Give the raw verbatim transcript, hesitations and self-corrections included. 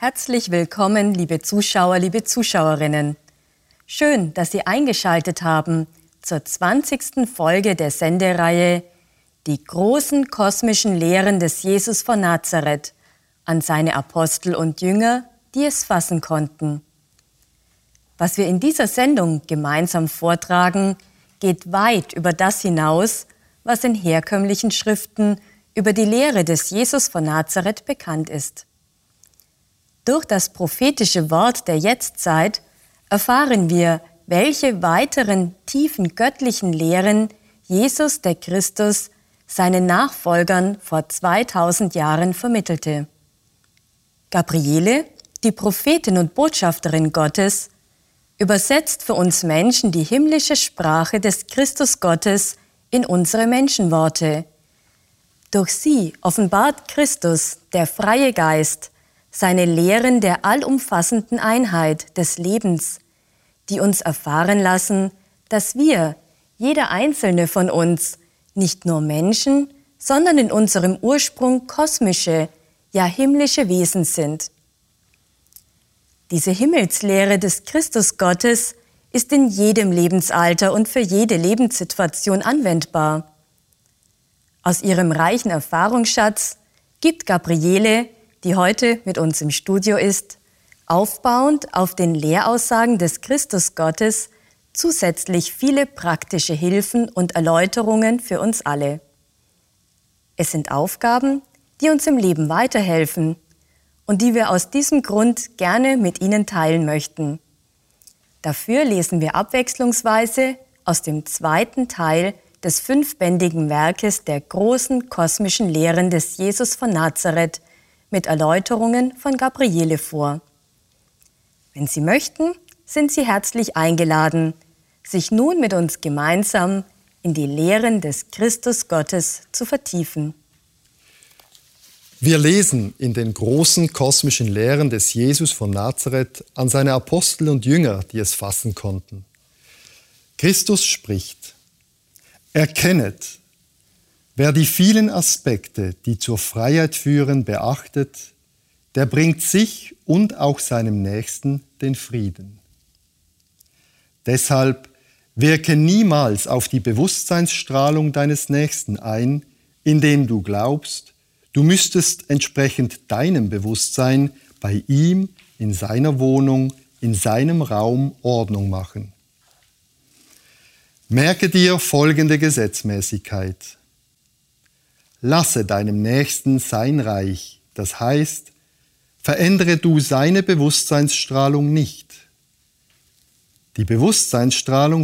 Herzlich willkommen, liebe Zuschauer, liebe Zuschauerinnen. Schön, dass Sie eingeschaltet haben zur zwanzigsten Folge der Sendereihe Die großen kosmischen Lehren des Jesus von Nazareth an seine Apostel und Jünger, die es fassen konnten. Was wir in dieser Sendung gemeinsam vortragen, geht weit über das hinaus, was in herkömmlichen Schriften über die Lehre des Jesus von Nazareth bekannt ist. Durch das prophetische Wort der Jetztzeit erfahren wir, welche weiteren tiefen göttlichen Lehren Jesus der Christus seinen Nachfolgern vor zweitausend Jahren vermittelte. Gabriele, die Prophetin und Botschafterin Gottes, übersetzt für uns Menschen die himmlische Sprache des Christus Gottes in unsere Menschenworte. Durch sie offenbart Christus, der freie Geist, seine Lehren der allumfassenden Einheit des Lebens, die uns erfahren lassen, dass wir, jeder einzelne von uns, nicht nur Menschen, sondern in unserem Ursprung kosmische, ja himmlische Wesen sind. Diese Himmelslehre des Christus Gottes ist in jedem Lebensalter und für jede Lebenssituation anwendbar. Aus ihrem reichen Erfahrungsschatz gibt Gabriele, die heute mit uns im Studio ist, aufbauend auf den Lehraussagen des Christus Gottes zusätzlich viele praktische Hilfen und Erläuterungen für uns alle. Es sind Aufgaben, die uns im Leben weiterhelfen und die wir aus diesem Grund gerne mit Ihnen teilen möchten. Dafür lesen wir abwechslungsweise aus dem zweiten Teil des fünfbändigen Werkes der großen kosmischen Lehren des Jesus von Nazareth mit Erläuterungen von Gabriele vor. Wenn Sie möchten, sind Sie herzlich eingeladen, sich nun mit uns gemeinsam in die Lehren des Christus Gottes zu vertiefen. Wir lesen in den großen kosmischen Lehren des Jesus von Nazareth an seine Apostel und Jünger, die es fassen konnten. Christus spricht: Erkennet, wer die vielen Aspekte, die zur Freiheit führen, beachtet, der bringt sich und auch seinem Nächsten den Frieden. Deshalb wirke niemals auf die Bewusstseinsstrahlung deines Nächsten ein, indem du glaubst, du müsstest entsprechend deinem Bewusstsein bei ihm, in seiner Wohnung, in seinem Raum Ordnung machen. Merke dir folgende Gesetzmäßigkeit. Lasse deinem Nächsten sein Reich, das heißt, verändere du seine Bewusstseinsstrahlung nicht. Die Bewusstseinsstrahlung